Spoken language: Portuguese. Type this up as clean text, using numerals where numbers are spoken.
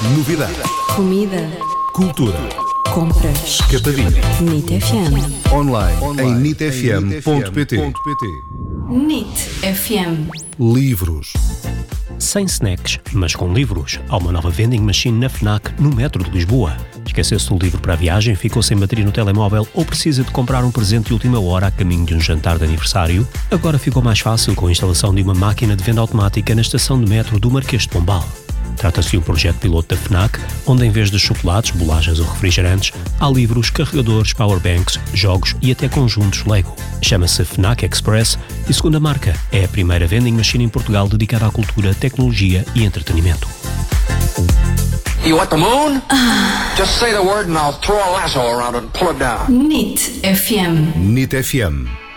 Novidade. Comida. Cultura. Compras. Escapadinha. NIT FM. Online em nitfm.pt. NIT FM. Livros. Sem snacks, mas com livros. Há uma nova vending machine na FNAC, no metro de Lisboa. Esqueceu-se do livro para a viagem, ficou sem bateria no telemóvel ou precisa de comprar um presente de última hora a caminho de um jantar de aniversário? Agora ficou mais fácil com a instalação de uma máquina de venda automática na estação de metro do Marquês de Pombal. Trata-se de um projeto piloto da FNAC, onde em vez de chocolates, bolachas ou refrigerantes, há livros, carregadores, powerbanks, jogos e até conjuntos Lego. Chama-se FNAC Express e, segundo a marca, é a primeira vending machine em Portugal dedicada à cultura, tecnologia e entretenimento. You want the moon? Just say the word and I'll throw a lasso around it and pull it down. NIT FM. NIT FM.